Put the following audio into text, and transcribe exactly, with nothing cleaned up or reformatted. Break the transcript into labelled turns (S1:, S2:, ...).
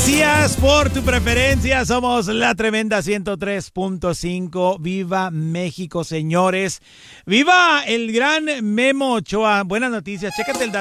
S1: Gracias por tu preferencia. Somos la tremenda ciento tres punto cinco. Viva México, señores. Viva el gran Memo Ochoa. Buenas noticias. Chécate el dato.